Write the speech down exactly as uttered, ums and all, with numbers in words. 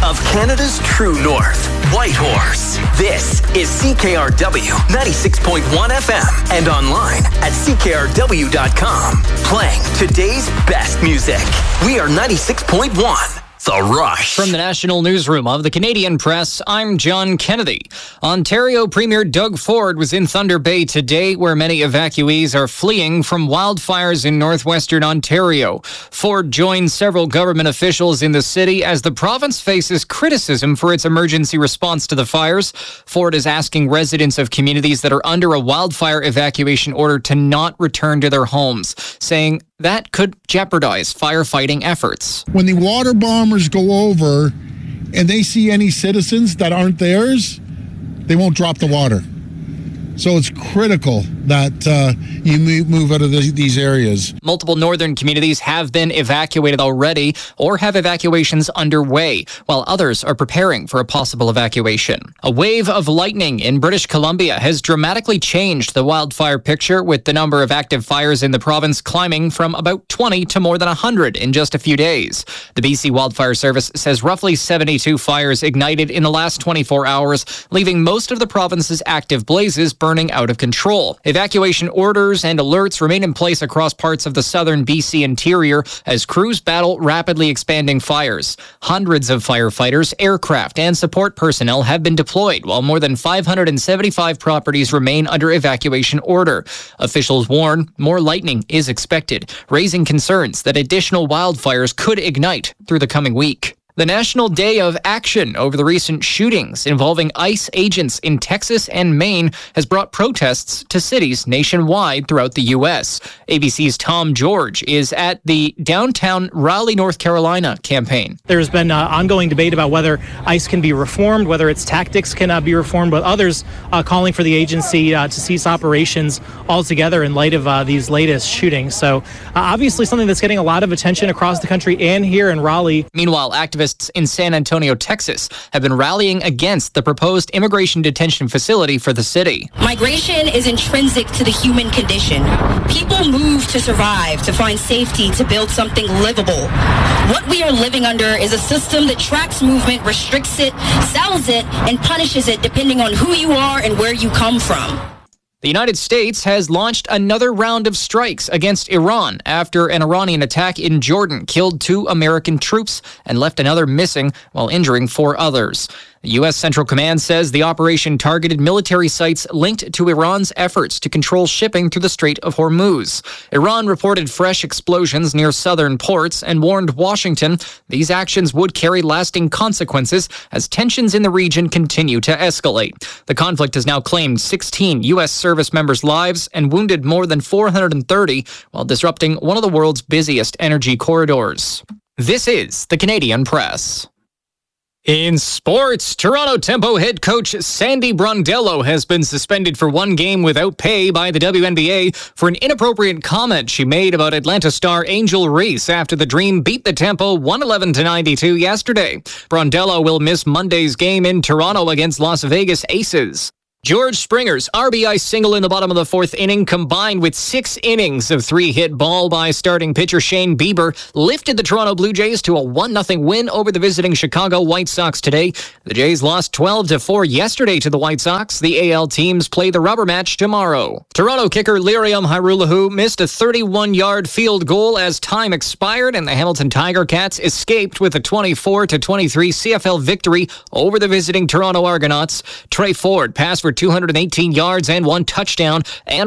of Canada's true north, Whitehorse. This is C K R W ninety-six point one F M and online at C K R W dot com. Playing today's best music. We are ninety-six point one. The Rush. From the National Newsroom of the Canadian Press, I'm John Kennedy. Ontario Premier Doug Ford was in Thunder Bay today, where many evacuees are fleeing from wildfires in northwestern Ontario. Ford joined several government officials in the city as the province faces criticism for its emergency response to the fires. Ford is asking residents of communities that are under a wildfire evacuation order to not return to their homes, saying that could jeopardize firefighting efforts. When the water bombers go over and they see any citizens that aren't theirs, they won't drop the water. So it's critical that uh, you move out of the, these areas. Multiple northern communities have been evacuated already or have evacuations underway, while others are preparing for a possible evacuation. A wave of lightning in British Columbia has dramatically changed the wildfire picture, with the number of active fires in the province climbing from about twenty to more than one hundred in just a few days. The B C Wildfire Service says roughly seventy-two fires ignited in the last twenty-four hours, leaving most of the province's active blazes burning out of control. Evacuation orders and alerts remain in place across parts of the southern B C interior as crews battle rapidly expanding fires. Hundreds of firefighters, aircraft, and support personnel have been deployed, while more than five hundred seventy-five properties remain under evacuation order. Officials warn more lightning is expected, raising concerns that additional wildfires could ignite through the coming week. The National Day of Action over the recent shootings involving ICE agents in Texas and Maine has brought protests to cities nationwide throughout the U S. A B C's Tom George is at the downtown Raleigh, North Carolina campaign. There's been uh, ongoing debate about whether ICE can be reformed, whether its tactics can uh, be reformed, but others uh, calling for the agency uh, to cease operations altogether in light of uh, these latest shootings. So uh, obviously something that's getting a lot of attention across the country and here in Raleigh. Meanwhile, activists in San Antonio, Texas, have been rallying against the proposed immigration detention facility for the city. Migration is intrinsic to the human condition. People move to survive, to find safety, to build something livable. What we are living under is a system that tracks movement, restricts it, sells it, and punishes it depending on who you are and where you come from. The United States has launched another round of strikes against Iran after an Iranian attack in Jordan killed two American troops and left another missing while injuring four others. The U S Central Command says the operation targeted military sites linked to Iran's efforts to control shipping through the Strait of Hormuz. Iran reported fresh explosions near southern ports and warned Washington these actions would carry lasting consequences as tensions in the region continue to escalate. The conflict has now claimed sixteen U S service members' lives and wounded more than four hundred thirty while disrupting one of the world's busiest energy corridors. This is the Canadian Press. In sports, Toronto Tempo head coach Sandy Brondello has been suspended for one game without pay by the W N B A for an inappropriate comment she made about Atlanta star Angel Reese after the Dream beat the Tempo one eleven to ninety-two yesterday. Brondello will miss Monday's game in Toronto against Las Vegas Aces. George Springer's R B I single in the bottom of the fourth inning, combined with six innings of three-hit ball by starting pitcher Shane Bieber, lifted the Toronto Blue Jays to a one nothing win over the visiting Chicago White Sox today. The Jays lost twelve to four yesterday to the White Sox. The A L teams play the rubber match tomorrow. Toronto kicker Liriam Hairulahu missed a thirty-one-yard field goal as time expired, and the Hamilton Tiger Cats escaped with a twenty-four to twenty-three C F L victory over the visiting Toronto Argonauts. Trey Ford passed for two hundred eighteen yards and one touchdown, and